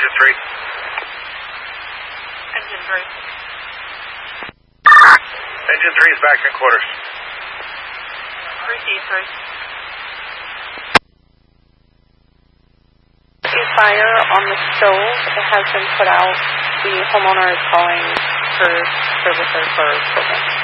Engine 3. Engine 3. Engine 3 is back in quarters. Receive 3. Fire on the stove. It has been put out. The homeowner is calling for services for equipment.